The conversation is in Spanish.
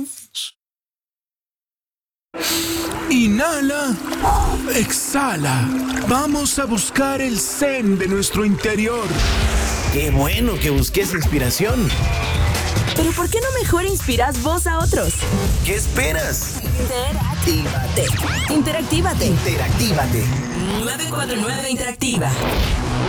Inhala, exhala. Vamos a buscar el zen de nuestro interior. ¡Qué bueno que busques inspiración! Pero ¿por qué no mejor inspiras vos a otros? ¿Qué esperas? Interactívate. 949 949 Interactiva.